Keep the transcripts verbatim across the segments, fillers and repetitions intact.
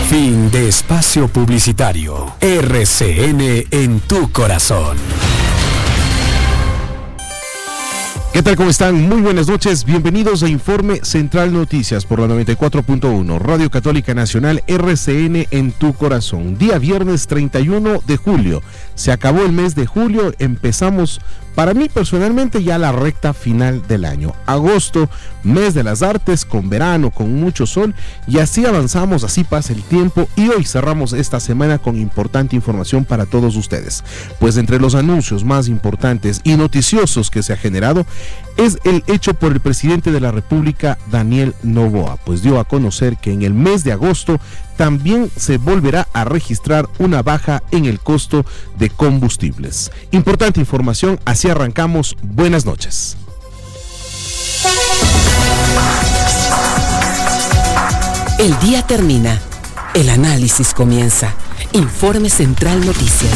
Fin de espacio publicitario. R C N en tu corazón. ¿Qué tal? ¿Cómo están? Muy buenas noches. Bienvenidos a Informe Central Noticias por la noventa y cuatro punto uno, Radio Católica Nacional, R C N en tu corazón. Día viernes treinta y uno de julio. Se acabó el mes de julio. Empezamos, para mí personalmente, ya la recta final del año. Agosto, mes de las artes, con verano, con mucho sol. Y así avanzamos, así pasa el tiempo. Y hoy cerramos esta semana con importante información para todos ustedes. Pues entre los anuncios más importantes y noticiosos que se ha generado, es el hecho por el presidente de la República, Daniel Noboa, pues dio a conocer que en el mes de agosto también se volverá a registrar una baja en el costo de combustibles. Importante información, así arrancamos. Buenas noches. El día termina, el análisis comienza. Informe Central Noticias.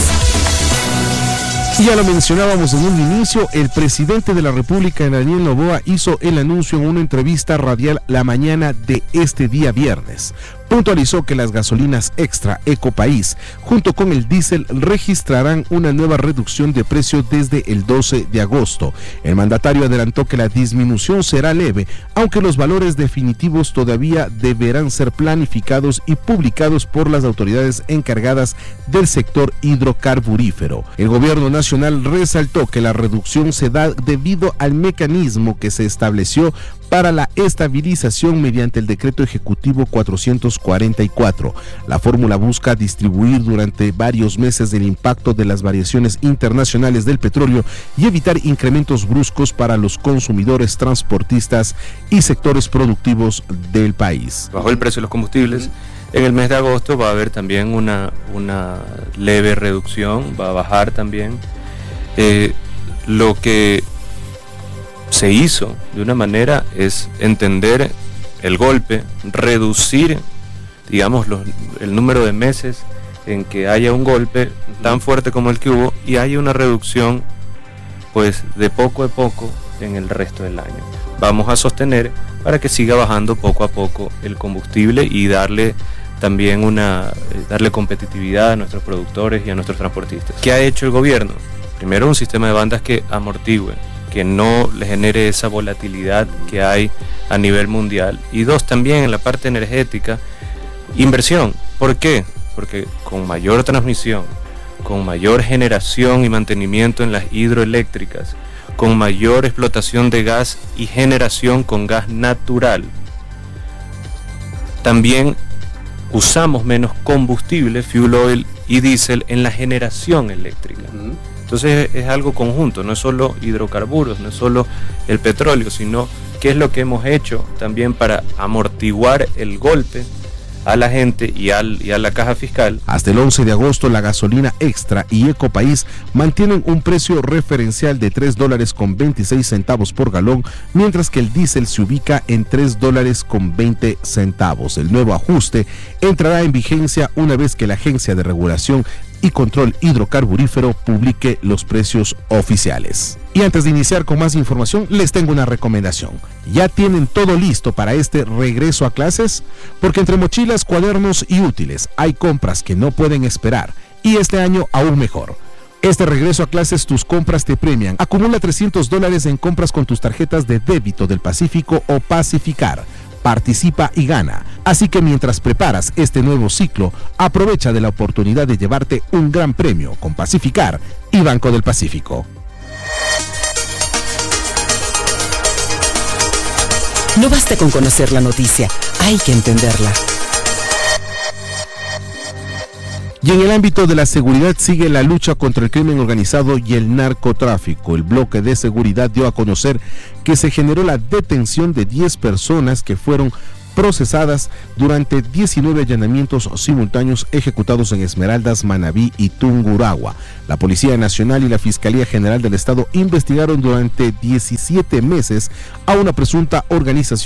Y ya lo mencionábamos en un inicio, el presidente de la República, Daniel Noboa, hizo el anuncio en una entrevista radial la mañana de este día viernes. Puntualizó que las gasolinas extra Ecopaís, junto con el diésel, registrarán una nueva reducción de precio desde el doce de agosto. El mandatario adelantó que la disminución será leve, aunque los valores definitivos todavía deberán ser planificados y publicados por las autoridades encargadas del sector hidrocarburífero. El gobierno nacional resaltó que la reducción se da debido al mecanismo que se estableció para la estabilización mediante el decreto ejecutivo cuatrocientos cuarenta y cuatro. La fórmula busca distribuir durante varios meses el impacto de las variaciones internacionales del petróleo y evitar incrementos bruscos para los consumidores, transportistas y sectores productivos del país. Bajó el precio de los combustibles. En el mes de agosto va a haber también una, una leve reducción, va a bajar también. Eh, lo que se hizo de una manera es entender el golpe, reducir, digamos, los, el número de meses en que haya un golpe tan fuerte como el que hubo y haya una reducción, pues, de poco a poco en el resto del año. Vamos a sostener para que siga bajando poco a poco el combustible y darle también una, darle competitividad a nuestros productores y a nuestros transportistas. ¿Qué ha hecho el gobierno? Primero, un sistema de bandas que amortigüe, que no le genere esa volatilidad que hay a nivel mundial. Y dos, también en la parte energética, inversión. ¿Por qué? Porque con mayor transmisión, con mayor generación y mantenimiento en las hidroeléctricas, con mayor explotación de gas y generación con gas natural, también usamos menos combustible, fuel oil y diésel en la generación eléctrica. Uh-huh. Entonces es algo conjunto, no es solo hidrocarburos, no es solo el petróleo, sino qué es lo que hemos hecho también para amortiguar el golpe a la gente y, al, y a la caja fiscal. Hasta el once de agosto la gasolina extra y Ecopaís mantienen un precio referencial de tres dólares con veintiséis centavos por galón, mientras que el diésel se ubica en tres dólares con veinte centavos. El nuevo ajuste entrará en vigencia una vez que la Agencia de Regulación y Control Hidrocarburífero publique los precios oficiales. Y antes de iniciar con más información, les tengo una recomendación. ¿Ya tienen todo listo para este regreso a clases? Porque entre mochilas, cuadernos y útiles hay compras que no pueden esperar, y este año aún mejor. Este regreso a clases, tus compras te premian. Acumula trescientos dólares en compras con tus tarjetas de débito del Pacífico o Pacificar. Participa y gana. Así que mientras preparas este nuevo ciclo, aprovecha de la oportunidad de llevarte un gran premio con Pacificar y Banco del Pacífico. No basta con conocer la noticia, hay que entenderla. Y en el ámbito de la seguridad sigue la lucha contra el crimen organizado y el narcotráfico. El bloque de seguridad dio a conocer que se generó la detención de diez personas que fueron procesadas durante diecinueve allanamientos simultáneos ejecutados en Esmeraldas, Manabí y Tungurahua. La Policía Nacional y la Fiscalía General del Estado investigaron durante diecisiete meses a una presunta organización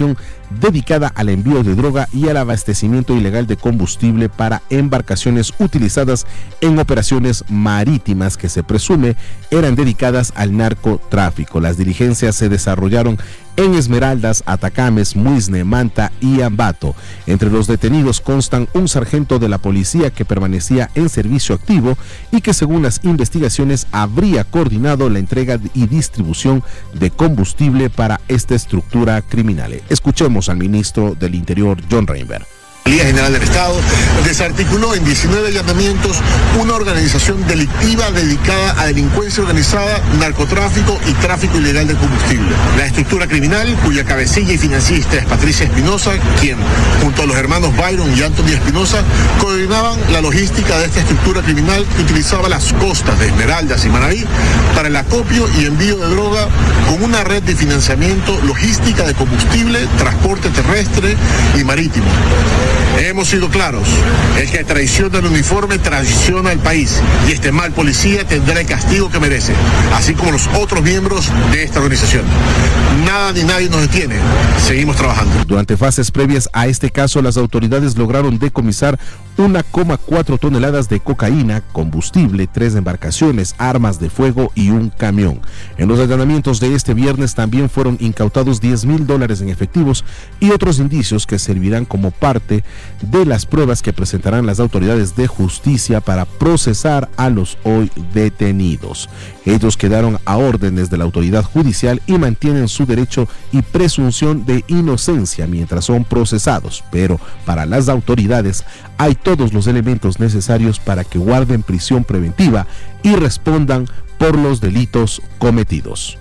dedicada al envío de droga y al abastecimiento ilegal de combustible para embarcaciones utilizadas en operaciones marítimas que se presume eran dedicadas al narcotráfico. Las diligencias se desarrollaron en Esmeraldas, Atacames, Muisne, Manta y Ambato. Entre los detenidos constan un sargento de la policía que permanecía en servicio activo y que, según las investigaciones, habría coordinado la entrega y distribución de combustible para esta estructura criminal. Escuchemos al ministro del Interior, John Reinberg. La Fiscalía General del Estado desarticuló en diecinueve allanamientos una organización delictiva dedicada a delincuencia organizada, narcotráfico y tráfico ilegal de combustible. La estructura criminal, cuya cabecilla y financista es Patricia Espinosa, quien, junto a los hermanos Byron y Anthony Espinosa, coordinaban la logística de esta estructura criminal que utilizaba las costas de Esmeraldas y Manaví para el acopio y envío de droga con una red de financiamiento, logística de combustible, transporte terrestre y marítimo. Hemos sido claros, el que traiciona el uniforme traiciona al país y este mal policía tendrá el castigo que merece, así como los otros miembros de esta organización. Nada ni nadie nos detiene, seguimos trabajando. Durante fases previas a este caso, las autoridades lograron decomisar una coma cuatro toneladas de cocaína, combustible, tres embarcaciones, armas de fuego y un camión. En los allanamientos de este viernes también fueron incautados diez mil dólares en efectivos y otros indicios que servirán como parte de las pruebas que presentarán las autoridades de justicia para procesar a los hoy detenidos. Ellos quedaron a órdenes de la autoridad judicial y mantienen su derecho y presunción de inocencia mientras son procesados, pero para las autoridades hay todos los elementos necesarios para que guarden prisión preventiva y respondan por los delitos cometidos.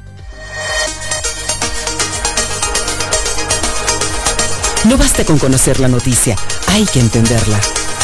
No basta con conocer la noticia, hay que entenderla.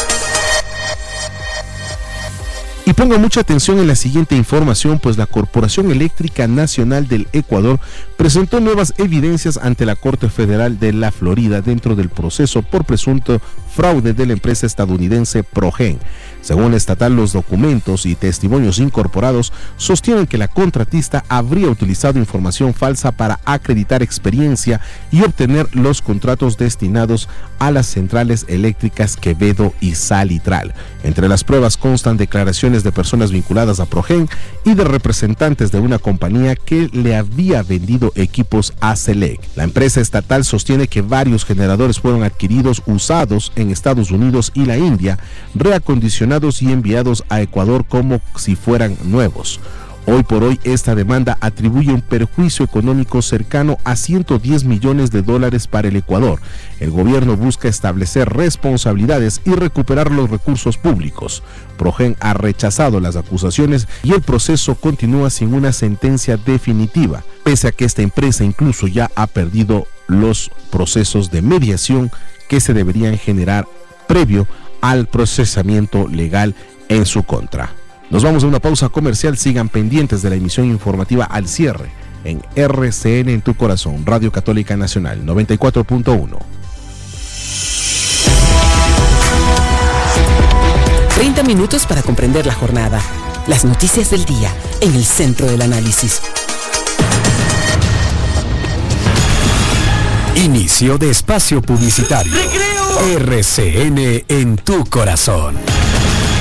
Y ponga mucha atención en la siguiente información, pues la Corporación Eléctrica Nacional del Ecuador presentó nuevas evidencias ante la Corte Federal de la Florida dentro del proceso por presunto fraude de la empresa estadounidense Progen. Según la estatal, los documentos y testimonios incorporados sostienen que la contratista habría utilizado información falsa para acreditar experiencia y obtener los contratos destinados a las centrales eléctricas Quevedo y Salitral. Entre las pruebas constan declaraciones de personas vinculadas a Progen y de representantes de una compañía que le había vendido equipos a Selec. La empresa estatal sostiene que varios generadores fueron adquiridos usados en Estados Unidos y la India, reacondicionados y enviados a Ecuador como si fueran nuevos. Hoy por hoy, esta demanda atribuye un perjuicio económico cercano a ciento diez millones de dólares para el Ecuador. El gobierno busca establecer responsabilidades y recuperar los recursos públicos. Progen ha rechazado las acusaciones y el proceso continúa sin una sentencia definitiva, pese a que esta empresa incluso ya ha perdido los procesos de mediación que se deberían generar previo al procesamiento legal en su contra. Nos vamos a una pausa comercial, sigan pendientes de la emisión informativa al cierre en R C N en tu corazón, Radio Católica Nacional noventa y cuatro punto uno. treinta minutos para comprender la jornada, las noticias del día en el centro del análisis. Inicio de espacio publicitario. R C N en tu corazón.